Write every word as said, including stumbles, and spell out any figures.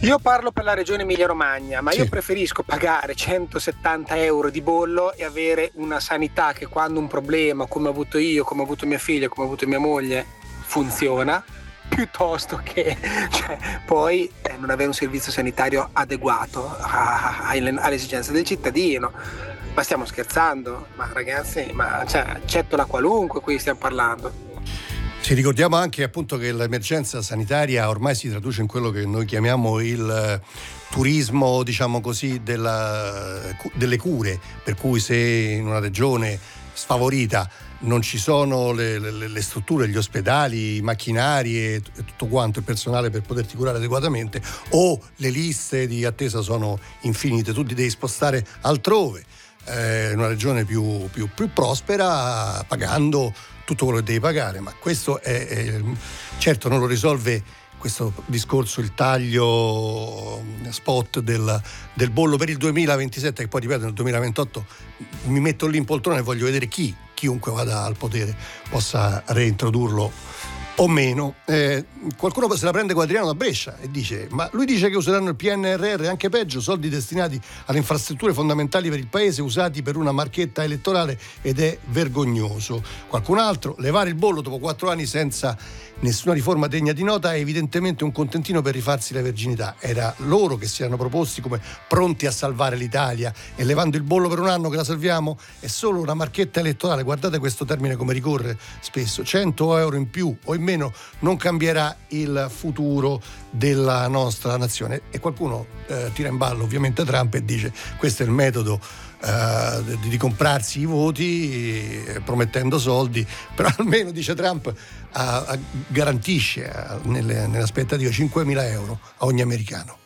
Io parlo per la regione Emilia-Romagna, ma Sì. io preferisco pagare centosettanta euro di bollo e avere una sanità che, quando un problema, come ho avuto io, come ho avuto mia figlia, come ho avuto mia moglie, funziona, piuttosto che cioè, poi eh, non avere un servizio sanitario adeguato a- a- alle, alle esigenze del cittadino. Ma stiamo scherzando? Ma ragazzi, ma cioè, accetto la qualunque, qui stiamo parlando. Ci ricordiamo anche appunto che l'emergenza sanitaria ormai si traduce in quello che noi chiamiamo il eh, turismo, diciamo così, della, cu- delle cure, per cui se in una regione sfavorita non ci sono le, le- le strutture, gli ospedali, i macchinari e, t- e tutto quanto, il personale per poterti curare adeguatamente, o le liste di attesa sono infinite, tu ti devi spostare altrove, eh, in una regione più, più, più prospera, pagando tutto quello che devi pagare. Ma questo è, è certo non lo risolve questo discorso, il taglio spot del, del bollo per il duemilaventisette, che poi ripeto nel duemilaventotto mi metto lì in poltrona e voglio vedere chi, chiunque vada al potere, possa reintrodurlo o meno. Eh, qualcuno se la prende con Adriano da Brescia e dice: ma lui dice che useranno il P N R R, anche peggio, soldi destinati alle infrastrutture fondamentali per il paese usati per una marchetta elettorale, ed è vergognoso. Qualcun altro: levare il bollo dopo quattro anni senza nessuna riforma degna di nota è evidentemente un contentino per rifarsi la verginità. Era loro che si erano proposti come pronti a salvare l'Italia, e levando il bollo per un anno che la salviamo è solo una marchetta elettorale. Guardate questo termine come ricorre spesso: cento euro in più o in meno non cambierà il futuro della nostra nazione. E qualcuno eh, tira in ballo ovviamente Trump e dice: questo è il metodo eh, di, di comprarsi i voti, eh, promettendo soldi, però almeno, dice Trump, a, a, garantisce a, nelle, nelle aspettative cinquemila euro a ogni americano.